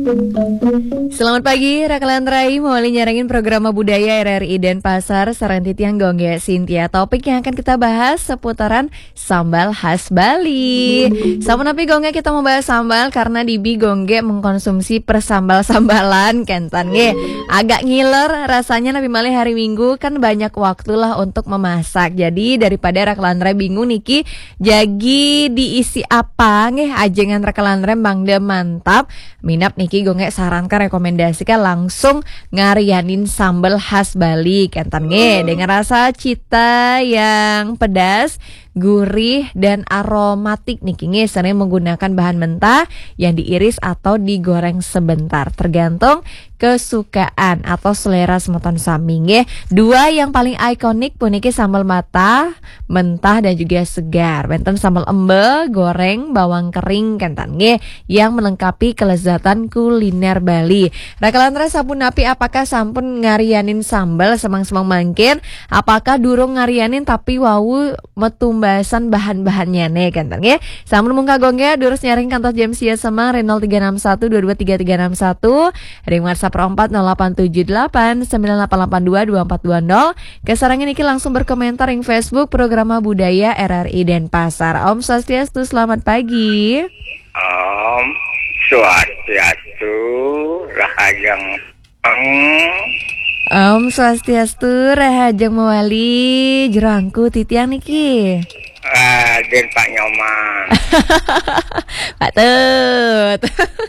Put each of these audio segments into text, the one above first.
Selamat pagi, Rakalan Rai Mawali nyarangin program budaya RRI Denpasar Sarantitiang Gongge Sintia. Topik yang akan kita bahas seputaran sambal khas Bali. Sama napi Gongge kita membahas sambal karena di Bi Gongge mengkonsumsi persambal-sambalan kentan nge. Agak ngiler rasanya napi malih hari Minggu kan banyak waktulah untuk memasak. Jadi daripada Rakalan Rai bingung niki jagi diisi apa nge ajengan Rakalan Rai Bangde mantap. Minap niki Gongge sarankan rekomendasikan langsung ngarianin sambal khas Bali kentan nge dengan rasa cita yang pedas, gurih dan aromatik niki nge sering menggunakan bahan mentah yang diiris atau digoreng sebentar tergantung kesukaan atau selera semeton sami nge. Dua yang paling ikonik puniki sambal mata, mentah dan juga segar. Benten sambal embe, goreng, bawang kering kentan nge yang melengkapi kelezatan kuliner Bali. Rakalan Rai sampun napi apakah sampun ngarianin sambal semang-semang mangkin? Apakah durung ngarianin tapi wau metumbasan bahan-bahannya nih kentan nge. Sampun mungka Gongge durus nyaring kantor jam sia semang 0361 223361 ring WhatsApp 40878 9882 2420. Kesarangan iki langsung berkomentar ring Facebook program budaya RRI Denpasar. Om Swastiastu, selamat pagi. Om Swastiastu, rahajang Om Swastiastu, rahajang mawali jerangku titiang niki. Den Pak Nyoman. Pak Tut.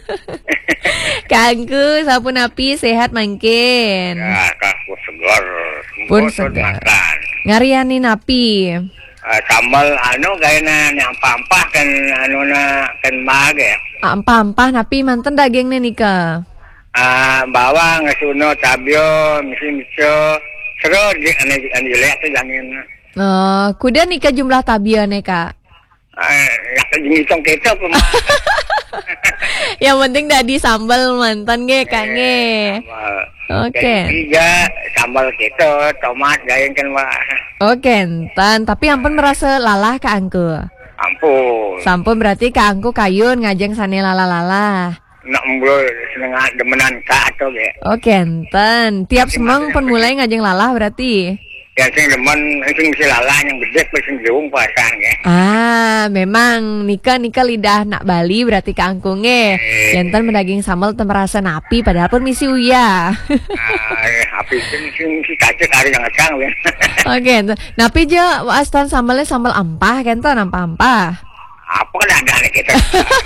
Kangku sampun api sehat mangkin. Ya, kaku segar. Pun segar. Ngariani napi. Sambal gayana nyampah-ampah kan kan mage. Ampah-ampah napi manten dagingnya nika. Bawang, suno, tabio, miso, seru ane lihat tuh jangin. Kuda nika jumlah tabionya kak. Ngitung kita pemah. Yang penting tadi sambal mantan ge kange. Oke. Tiga sambal kita, tomat gayen kan wah. Oke, entan. Tapi ampun merasa lalah ka angku. Ampun. Sampun berarti ka angku kayun ngajeng sane lala-lala. Nak mbul seneng demenan ka atau ge. Oke, entan. Tiap semang pun mulai ngajeng lalah berarti. Yang sing demen sing mesti lalah yang gede sing jauh pasan ge. Memang nika lidah nak Bali berarti ka angkunge. Jantan mendaging sambal merasa napi padahal pun misi uya. Api sing si kacek ari yang ngacang we. Oke, napi je astan sambalnya sambal ampah kentan ampah. Apa kan ada nih kita.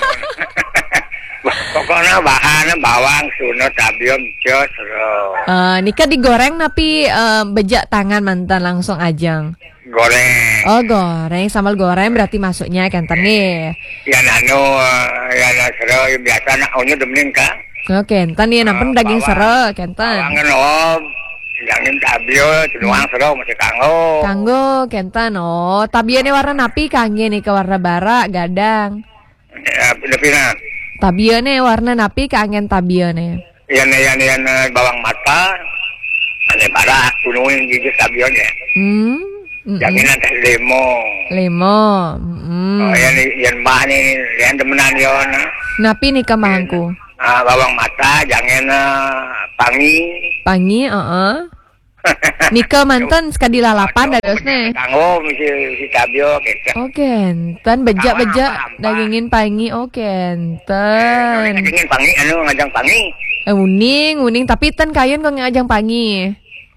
Pokoknya bahannya bawang, suno, tabio, mijo, seru. Nika digoreng napi bejak tangan mantan langsung ajang. Goreng. Oh goreng, sambal goreng berarti masuknya kentan nih. Ya seru biasa nak onyo demenin ka. Oke, kentan nih nampen daging seru kentan. Bawangan jangin tabio, cenuang seru masih kanggo. Kanggo kentan tabio nih warna napi kangge nih ke warna bara gadang. Ya pindah. Tabione warna napi kangen tabione. Yan bawang mata, ane bara kunuin gigi tabione. Jangan ada lemo. Yan mani, yan demenan yon. Napi nih kamangku. Bawang mata, jangan Pangi, Nika mantan sekali lalapan dadosne. Kanggo si tabio gitu. Oke, enten bejak dagingin pangi. Oke, enten. Dagingin pangi ngajang pangi. Uning tapi ten kayun kok ngajang pangi.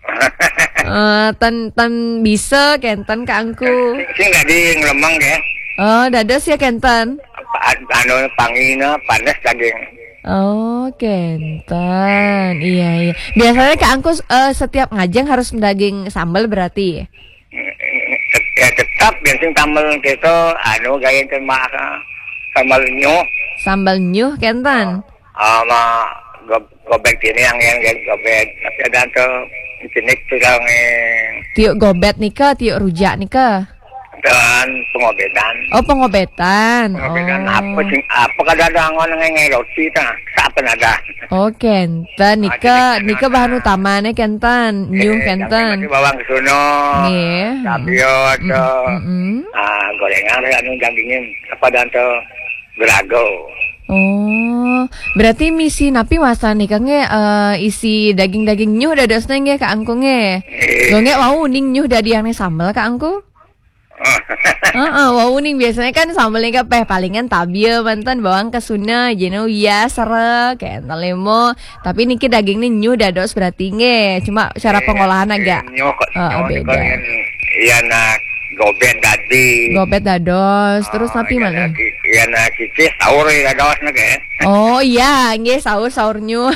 Ten bisa kenten ka angku. Sing daging lemang ge. Dados ya kenten. Pangina panas daging. Kenten. Iya. Biasanya Kak Angku setiap ngajeng harus daging sambal berarti. Ya tetap biasanya sambal kita gayen kan sambal nyuh. Sambal nyuh kenten. Sama gobek ini yang gobek. Tapi ada tuh jenis tuh yang tiuk gobet nika, tiuk rujak nika. Dan pengobetan. Pengobetan. Apa kadang orang ngeroti ta? Sapen ada. Kenten nika bahan utamanya kenten, nyuh kenten. Bawang suno. Nggih. Tabio gorengan anu dagingin apa dan to gerago. Oh, berarti misi napi wasa nih Kang isi daging-daging nyuh dadosna nge ka angku nge. Gonge wau uning nyuh dadiane sambal ka angku. Wau uning biasanya kan sambalnya ka palingan tabia mantan bawang kesuna jeno ya sere kayak lemo. Tapi niki daging nih nyuh dados berarti nge. Cuma cara pengolahan agak beda. Iya nak gobet tadi. Gobet dados, terus napi mana? Iya nak cicih sahur dados nak Oh iya, nggih sahur nyuh.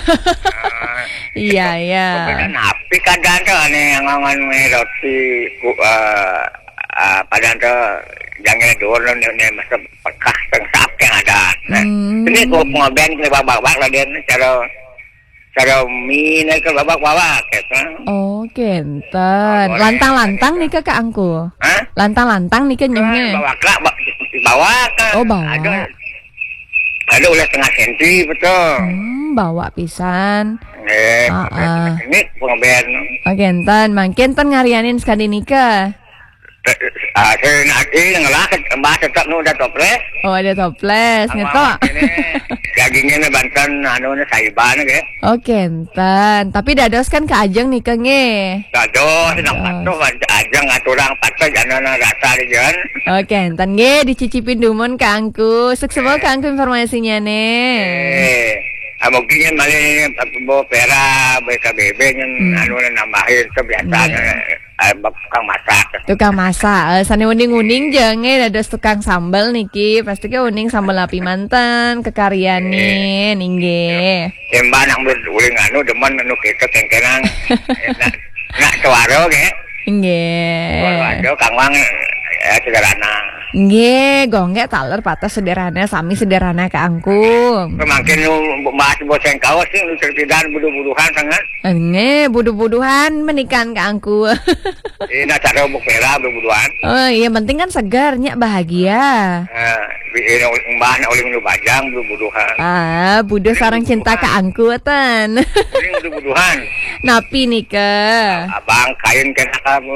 Iya ya. Kemudian napi kadang tuh ane ngangon roti padahal tuh jangan dulu nih masa pekah tengsap yang ada. Ini kok ngoben ke babak-babak lah dia cara mie nih ke babak-babak gitu. Oh, kenten. Lantang-lantang nih ke angku. Hah? Lantang-lantang nih ke nyuhnya. Bawa kan. Oh, bawa. Ada udah setengah senti betul. Bawa pisan. Ini pengoben. Oh, kenten. Mangkin ten ngarianin sekali nikah. Saya nanti ngelakit mbak tetap nu udah toples. Oh, ada toples, ngetok. Dagingnya nih banten, saiban ke. Oh, kenten. Tapi dados kan ke ajeng nih kenge. Dados, patuh ajeng aturang patuh jangan rasa dijan. Oh, kenten nge dicicipin dumon ke angku. Sukses ke angku informasinya nih. Mungkin malah bawa pera, BKBB yang nambahin kebiasaan. Tukang masak, sane uning-uning jange dados tukang sambal niki, pasti ke uning sambal api mantan, kekaryane ningge. Mbak nak uling demen kita kengkenang, nak tuaro ke? Nggih. Tuaro Kang Wang sederhana. Nggih, gongge taler patah sederhana, sami sederhana ke angkung. Makin bahas boseng kawas sih, tertidan buduh-buduhan sangat. Nggih, buduh-buduhan menikan ke angku. Ini cara buk merah buduh-buduhan. Oh iya, penting kan segarnya bahagia. Mbah nak uling nu bajang buduh-buduhan. Buduh sarang cinta ke angku tan. Uling buduh-buduhan. Napi nih ke? Abang kain kena kamu.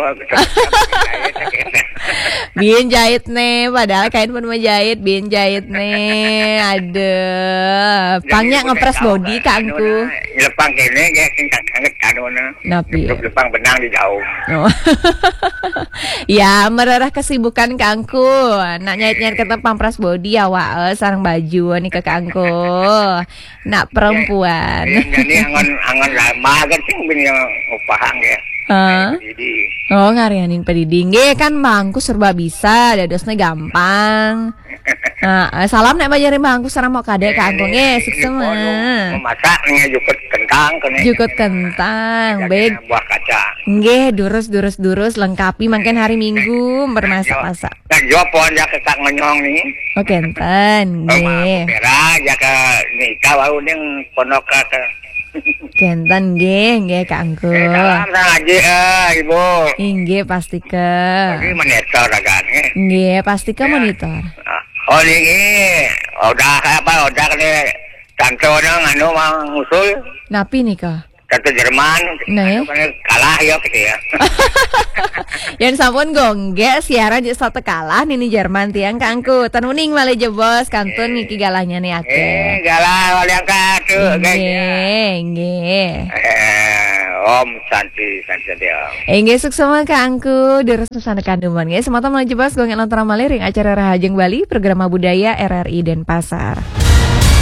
Bikin jahit nih, padahal kain pun mau jahit, bikin jahit nih, aduh, pangnya ngepres body kangku. Lepang kene, kayak singkat kanget kanona. Napi. Lepang benang di jauh. Oh. Ya, mererah kesibukan kangku. Nak nyait-nyait ke pampres body awak sarang baju nih ke kangku. Nak perempuan. Jadi angon lama kan sih yang upahang ya. Oh, ngarianin pediding. Kan mangku serba bisa, dadosnya gampang. Salam nek bajari mangku sareng mau kade ka angkung sukses mah. Masak jukut kentang kene. Jukut kentang, bed. Buah kaca. Nggih, durus lengkapi mangken hari Minggu bermasak-masak. Kan jo pohon jak kak ngonyong nih. Oh, kenten. Nggih. Merah jak nikah wau ning ponok ka. Kenten nggih Kak Angku. Salam aja Ibu. Nggih pasti ke. Ini monitor agaknya. Nggih pasti ke monitor. Oh ini udah kene tante nganu mang usul. Napi nih Kak? Tante Jerman. Nah, kalah ya gitu ya. Yang sampun gongge siaran jadi satu kalah nih Jerman tiang Kak Angku. Tanuning malah jebos kantun niki galahnya nih ake. Galah oleh angkat tuh nggih. Om Santi dia. Nggih sukses sama Kak Angku deres nusana kanduman nggih semata malah jebos gongen antara maliring acara Rahajeng Bali Programa Budaya RRI Denpasar.